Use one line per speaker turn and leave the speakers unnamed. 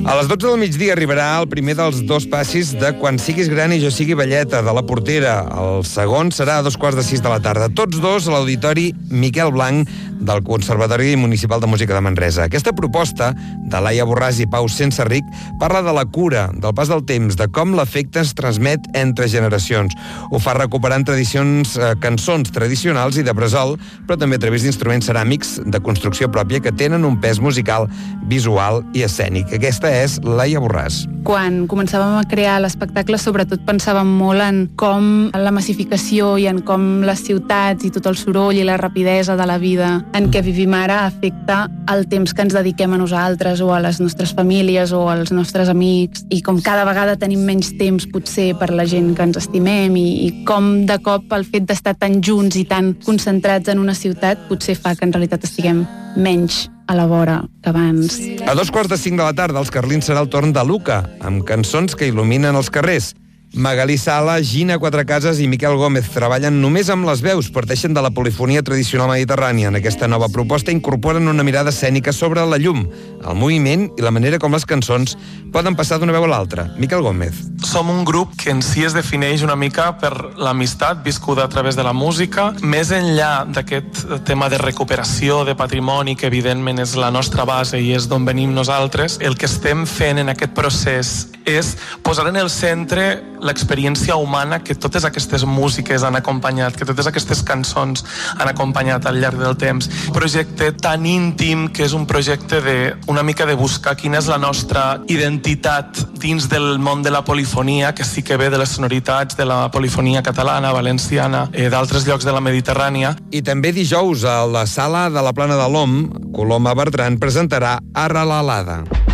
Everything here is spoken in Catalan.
A les 12 del migdia arribarà el primer dels dos passis de Quan siguis gran i jo sigui velleta, de la Portera. El segon serà a 5:45 de la tarda. Tots dos a l'Auditori Miquel Blanc del Conservatori Municipal de Música de Manresa. Aquesta proposta de Laia Borràs i Pau Senserric parla de la cura, del pas del temps, de com l'afecte es transmet entre generacions. Ho fa recuperant cançons tradicionals i de bressol, però també a través d'instruments ceràmics de construcció pròpia que tenen un pes musical, visual i escènic. Aquesta és Laia Borràs.
Quan començàvem a crear l'espectacle, sobretot pensàvem molt en com la massificació i en com les ciutats i tot el soroll i la rapidesa de la vida en què vivim ara afecta el temps que ens dediquem a nosaltres o a les nostres famílies o als nostres amics, i com cada vegada tenim menys temps potser per la gent que ens estimem, i com de cop el fet d'estar tan junts i tan concentrats en una ciutat potser fa que en realitat estiguem menys a la vora que abans.
A 5:45 de la tarda, als Carlins serà el torn de Luca, amb cançons que il·luminen els carrers. Magalí Sala, Gina Quatrecases i Miquel Gómez treballen només amb les veus, parteixen de la polifonia tradicional mediterrània. En aquesta nova proposta incorporen una mirada escènica sobre la llum, el moviment i la manera com les cançons poden passar d'una veu a l'altra. Miquel Gómez.
Som un grup que en si es defineix una mica per l'amistat viscuda a través de la música. Més enllà d'aquest tema de recuperació de patrimoni, que evidentment és la nostra base i és d'on venim nosaltres, el que estem fent en aquest procés és posar en el centre l'experiència humana que totes aquestes músiques han acompanyat, que totes aquestes cançons han acompanyat al llarg del temps. Un projecte tan íntim que és un projecte una mica de buscar quina és la nostra identitat dins del món de la polifonia, que sí que ve de les sonoritats de la polifonia catalana, valenciana, d'altres llocs de la Mediterrània.
I també dijous a la Sala de la Plana de l'Om, Coloma Bertran presentarà Arrelalada.